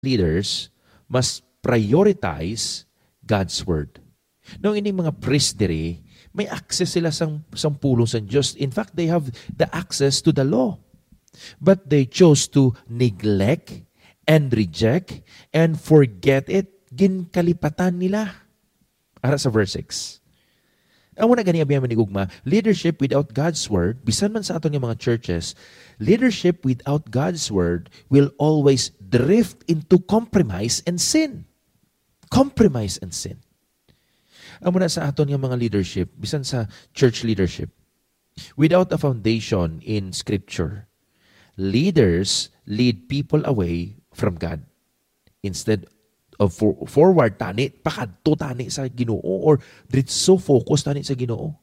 leaders must prioritize God's Word. Nung ining mga priest diri, may access sila sang pulong sa Diyos. In fact, they have the access to the law. But they chose to neglect and reject and forget it. Ginkalipatan nila. Ara sa verse 6. Ang muna gani abiyang manigugma, leadership without God's Word, bisan man sa aton nga mga churches, leadership without God's Word will always drift into compromise and sin. Compromise and sin. Ang muna sa aton nga mga leadership, bisan sa church leadership, without a foundation in Scripture, leaders lead people away from God. Instead of forward tani, pakadto tani sa Ginoo, or so focus tani sa Ginoo.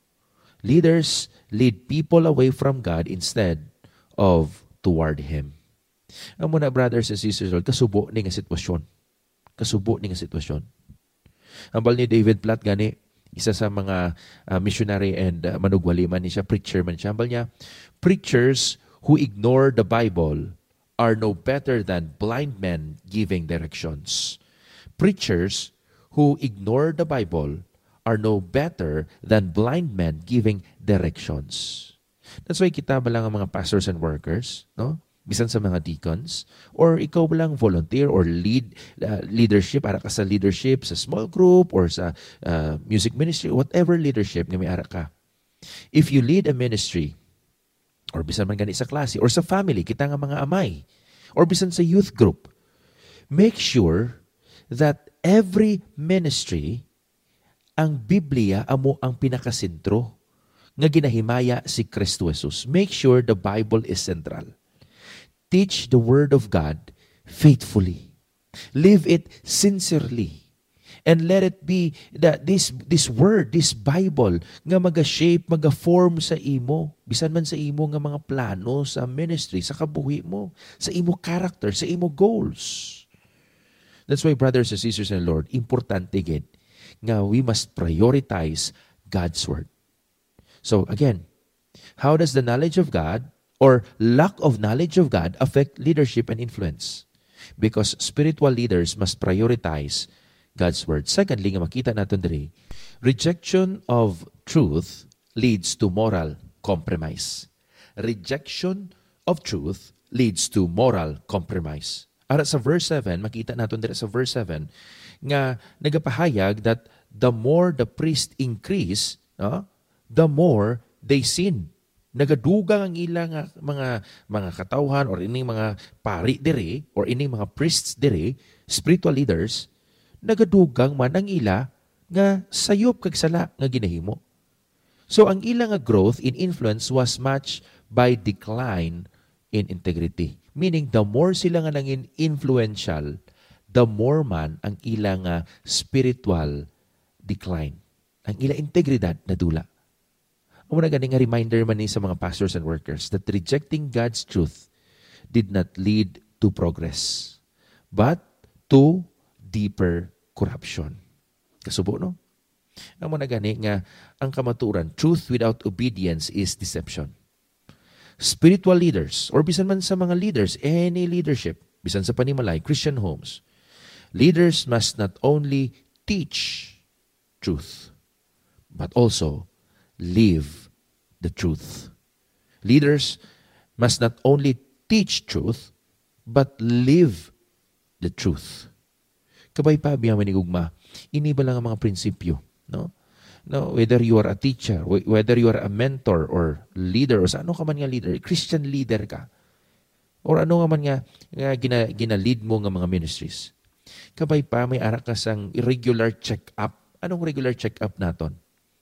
Leaders lead people away from God instead of toward Him. Ang muna, brothers and sisters, kasubo ni nga sitwasyon. Kasubo ni nga sitwasyon. Ang bal ni David Platt gani, isa sa mga missionary and manugwali man siya, preacher man siya. Ang bal niya, preachers who ignore the Bible are no better than blind men giving directions. Preachers who ignore the Bible are no better than blind men giving directions. That's why kita ba lang ang mga pastors and workers, no? Bisan sa mga deacons, or ikaw ba lang volunteer or leadership, ara ka sa leadership, sa small group, or sa music ministry, whatever leadership nga may ara ka. If you lead a ministry, or bisan man gani sa klase, or sa family, kita nga mga amay, or bisan sa youth group, make sure that every ministry, ang Biblia amo ang pinakasentro nga ginahimaya si Kristo Jesus. Make sure the Bible is central. Teach the Word of God faithfully. Live it sincerely. And let it be that this word, this Bible, nga maga-shape, maga-form sa imo. Bisan man sa imo nga mga plano sa ministry, sa kabuhi mo, sa imo character, sa imo goals. That's why, brothers and sisters in the Lord, importante gid nga we must prioritize God's Word. So again, how does the knowledge of God or lack of knowledge of God affect leadership and influence? Because spiritual leaders must prioritize God's Word. Secondly, nga makita natin diri, rejection of truth leads to moral compromise. Rejection of truth leads to moral compromise. Ara sa verse 7, makita natin diri sa verse 7, nga nagapahayag that the more the priest increase, the more they sin. Nagadugang ang ilang mga katawhan or ining mga pari diri or ining mga priests diri, spiritual leaders, nagadugang man ang ila nga sayop kag sala nga ginahimo. So ang ila nga growth in influence was matched by decline in integrity. Meaning, the more sila nga nangin influential, the more man ang ila nga spiritual decline. Ang ila integridad nadula. Ang muna ganing nga reminder man ni sa mga pastors and workers that rejecting God's truth did not lead to progress, but to deeper corruption. Kasubo, no? Ang muna gani nga ang kamaturan, truth without obedience is deception. Spiritual leaders, or bisan man sa mga leaders, any leadership, bisan sa panimalay, Christian homes, leaders must not only teach truth, but also live the truth. Leaders must not only teach truth, but live the truth. Kabay pa biyang manigugma, ini ba lang ang mga prinsipyo, no? No, whether you are a teacher, whether you are a mentor or leader, o sa ano ka man nga leader, Christian leader ka, or ano ka man nga ginalead mo nga mga ministries. Kabay pa, may ara ka sang irregular check-up. Anong regular check-up naton?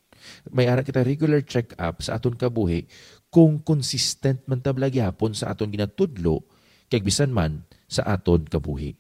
May ara kita regular check-up sa aton kabuhi kung consistent man tablag yapon sa aton ginatudlo kay bisan man sa aton kabuhi.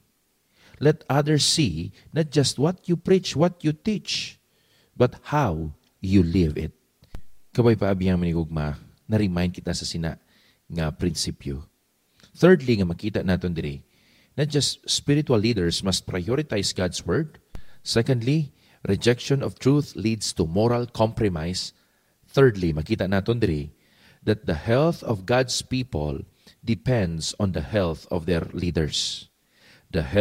Let others see not just what you preach, what you teach, but how you live it. Kabay pa abiyang manigugma, na-remind kita sa sina nga prinsipyo. Thirdly, nga makita naton diri, not just spiritual leaders must prioritize God's Word. Secondly, rejection of truth leads to moral compromise. Thirdly, makita naton diri, that the health of God's people depends on the health of their leaders. The